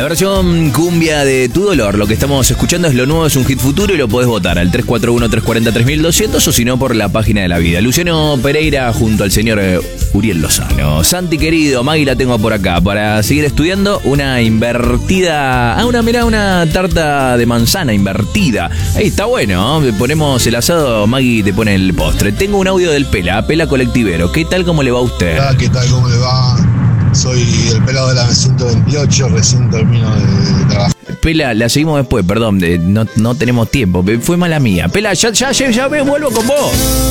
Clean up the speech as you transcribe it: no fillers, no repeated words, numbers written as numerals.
La versión cumbia de Tu Dolor, lo que estamos escuchando es lo nuevo, es un hit futuro y lo podés votar al 341-340-3200 o si no por la página de la vida. Luciano Pereira junto al señor Uriel Lozano. Santi querido, Maggie la tengo por acá para seguir estudiando una invertida. Una tarta de manzana invertida. Ahí está bueno, ¿no? Ponemos el asado, Maggie te pone el postre. Tengo un audio del Pela Colectivero. ¿Qué tal, cómo le va a usted? Hola, ¿qué tal, cómo le va? Soy el pelado de la 128, recién termino de trabajar. Pela, la seguimos después, perdón, no tenemos tiempo, fue mala mía. Pela, ya vuelvo con vos.